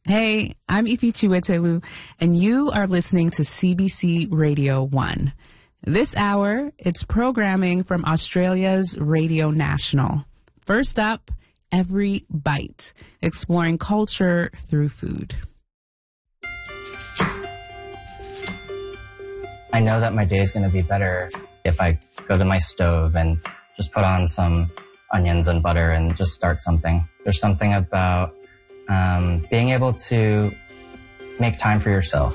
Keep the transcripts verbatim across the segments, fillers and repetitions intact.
Hey, I'm Ifi Chiwetelu, and you are listening to C B C Radio one. This hour, it's programming from Australia's Radio National. First up, Every Bite, exploring culture through food. I know that my day is going to be better if I go to my stove and just put on some onions and butter and just start something. There's something about um, being able to make time for yourself.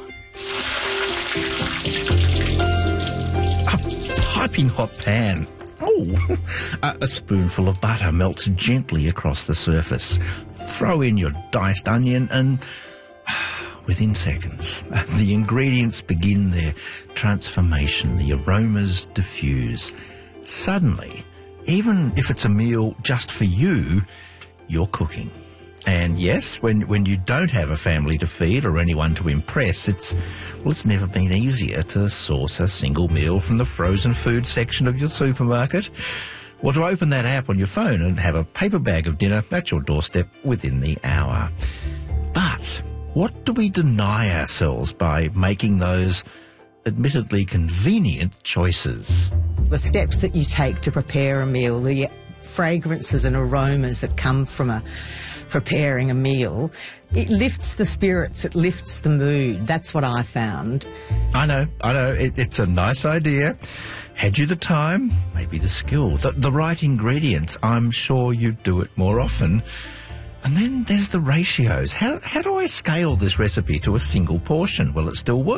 A piping hot pan. Oh, a, a spoonful of butter melts gently across the surface. Throw in your diced onion and within seconds, the ingredients begin their transformation. The aromas diffuse. Suddenly, even if it's a meal just for you, you're cooking. And yes, when, when you don't have a family to feed or anyone to impress, it's, well, it's never been easier to source a single meal from the frozen food section of your supermarket. Or to open that app on your phone and have a paper bag of dinner at your doorstep within the hour. But what do we deny ourselves by making those admittedly convenient choices? The steps that you take to prepare a meal, the fragrances and aromas that come from a preparing a meal, it lifts the spirits, it lifts the mood. That's what I found. I know, I know, it, it's a nice idea. Had you the time, maybe the skill, the, the right ingredients, I'm sure you'd do it more often. And then there's the ratios. How, how do I scale this recipe to a single portion? Will it still work?